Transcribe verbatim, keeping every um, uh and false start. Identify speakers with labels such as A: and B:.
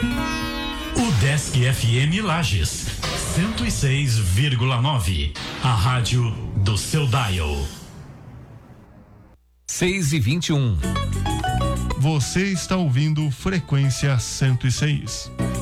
A: O Desk F M Lages, cento e seis vírgula nove. A rádio do seu dial.
B: seis e vinte e um.
C: Você está ouvindo Frequência cento e seis.